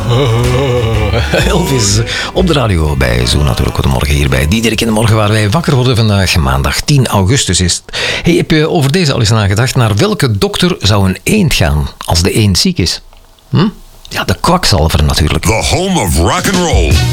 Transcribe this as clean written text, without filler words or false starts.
Elvis op de radio bij Zo natuurlijk. Goedemorgen hier bij Diederik in de Morgen, waar wij wakker worden vandaag. Maandag 10 augustus is het. Hey, heb je over deze al eens nagedacht? Naar welke dokter zou een eend gaan als de eend ziek is? Ja, de kwakzalver natuurlijk. The home of rock and roll.